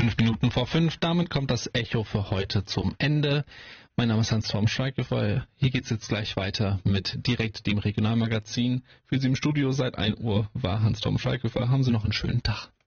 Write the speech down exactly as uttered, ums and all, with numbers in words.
Fünf Minuten vor fünf, damit kommt das Echo für heute zum Ende. Mein Name ist Hans-Torben Schweighofer. Hier geht's jetzt gleich weiter mit direkt dem Regionalmagazin. Für Sie im Studio seit ein Uhr war Hans-Torben Schweighofer. Haben Sie noch einen schönen Tag.